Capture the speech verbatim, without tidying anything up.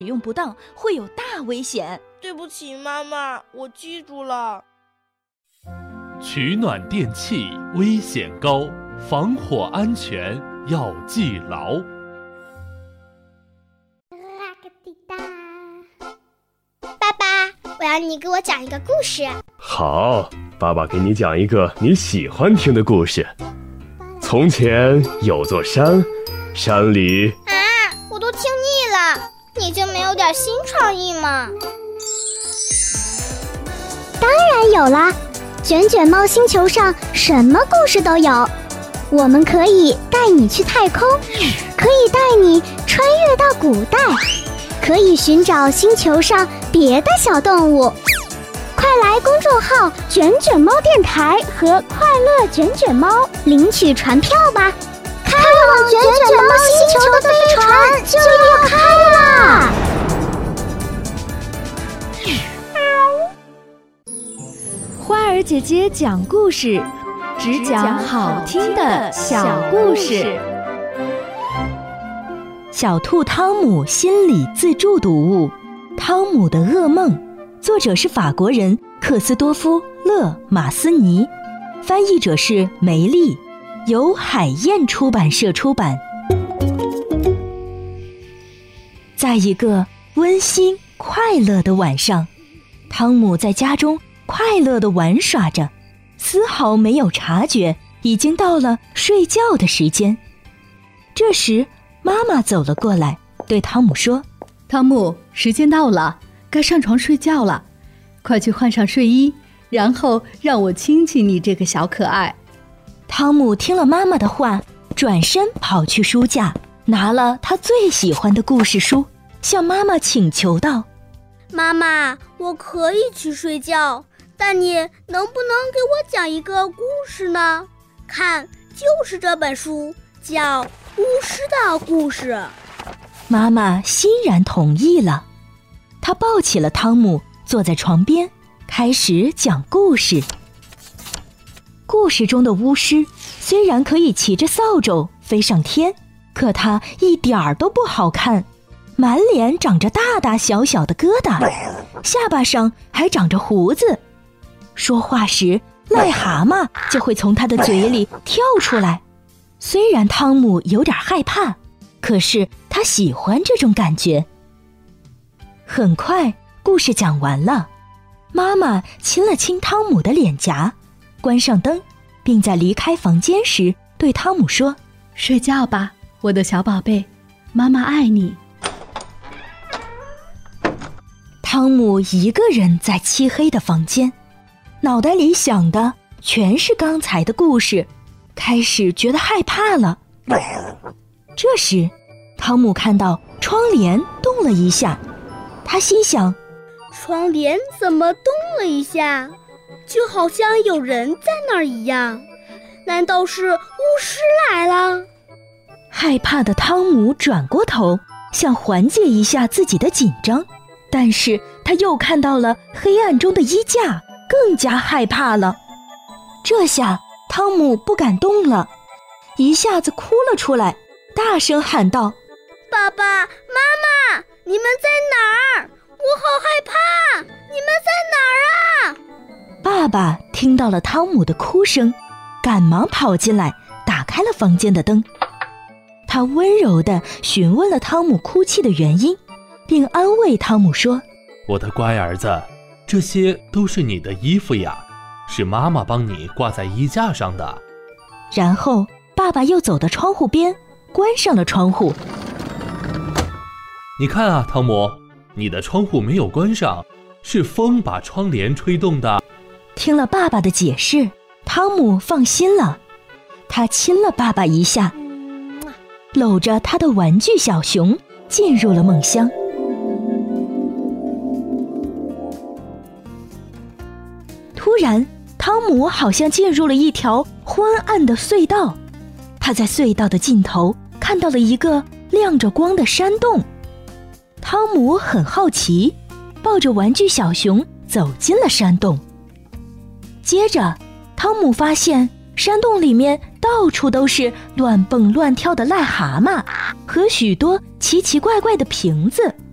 使用不当会有大危险。 对不起，妈妈，我记住了。 取暖电器危险高，防火安全要记牢。 爸爸，我要你给我讲一个故事。 好，爸爸给你讲一个你喜欢听的故事。从前有座山，山里…… 啊，我都听腻了，你就没有点新创意吗？ 当然有啦，卷卷猫星球上什么故事都有。我们可以带你去太空，可以带你穿越到古代，可以寻找星球上别的小动物。快来公众号卷卷猫电台和快乐卷卷猫领取船票吧！开往卷卷猫星球的飞船就要开啦！ 花儿姐姐讲故事，只讲好听的小故事。小兔汤姆心理自助读物《汤姆的噩梦》，作者是法国人克斯多夫·勒马斯尼，翻译者是梅丽，由海燕出版社出版。在一个温馨快乐的晚上，汤姆在家中快乐地玩耍着，丝毫没有察觉已经到了睡觉的时间。这时妈妈走了过来，对汤姆说： 汤姆，时间到了，该上床睡觉了，快去换上睡衣，然后让我亲亲你这个小可爱。 汤姆听了妈妈的话，转身跑去书架，拿了他最喜欢的故事书，向妈妈请求道： 妈妈，我可以去睡觉，但你能不能给我讲一个故事呢？看，就是这本书，叫《巫师的故事》。 妈妈欣然同意了，她抱起了汤姆，坐在床边，开始讲故事。故事中的巫师虽然可以骑着扫帚飞上天，可他一点儿都不好看，满脸长着大大小小的疙瘩，下巴上还长着胡子。说话时，癞蛤蟆就会从他的嘴里跳出来。虽然汤姆有点害怕，可是他喜欢这种感觉。很快，故事讲完了，妈妈亲了亲汤姆的脸颊，关上灯，并在离开房间时对汤姆说： 睡觉吧，我的小宝贝，妈妈爱你。 汤姆一个人在漆黑的房间，脑袋里想的全是刚才的故事，开始觉得害怕了。这时，汤姆看到窗帘动了一下，他心想： 窗帘怎么动了一下，就好像有人在那儿一样，难道是巫师来了？ 害怕的汤姆转过头，想缓解一下自己的紧张，但是他又看到了黑暗中的衣架，更加害怕了。这下汤姆不敢动了，一下子哭了出来，大声喊道： 爸爸妈妈，你们在哪儿？我好害怕，你们在哪儿啊？ 爸爸听到了汤姆的哭声，赶忙跑进来，打开了房间的灯。他温柔地询问了汤姆哭泣的原因，并安慰汤姆说： 我的乖儿子，这些都是你的衣服呀，是妈妈帮你挂在衣架上的。 然后爸爸又走到窗户边，关上了窗户。 你看啊，汤姆，你的窗户没有关上，是风把窗帘吹动的。 听了爸爸的解释，汤姆放心了，他亲了爸爸一下，搂着他的玩具小熊进入了梦乡。突然，汤姆好像进入了一条昏暗的隧道，他在隧道的尽头看到了一个亮着光的山洞。汤姆很好奇，抱着玩具小熊走进了山洞。接着，汤姆发现山洞里面到处都是乱蹦乱跳的癞蛤蟆和许多奇奇怪怪的瓶子。